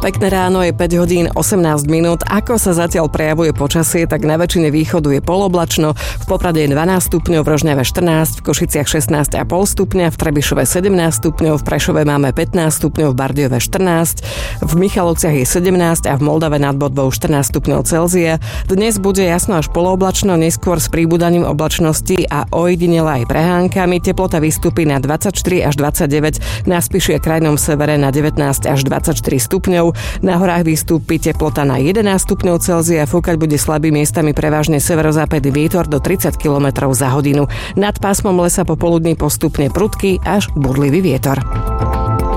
Pekné ráno, je 5 hodín 18 minút. Ako sa zatiaľ prejavuje počasie, tak na väčšine východu je poloblačno, v Poprade je 12 stupňov, v Rožňave 14, v Košiciach 16,5 stupňa, v Trebišove 17 stupňov, v Prešove máme 15 stupňov, v Bardejove 14, v Michalovciach je 17 a v Moldave nad Bodvou 14 stupňov Celzia. Dnes bude jasno až poloblačno, neskôr s príbudaním oblačnosti a ojedinele aj prehánkami. Teplota vystúpi na 24 až 29, na Spiši a krajnom severe na 19 až 24 stupňov. Na horách vystúpi teplota na 11 stupňov Celzia, fúkať bude slabý, miestami prevažne severozápadný vietor do 30 km za hodinu. Nad pásmom lesa popoludní postupne prudký až burlivý vietor.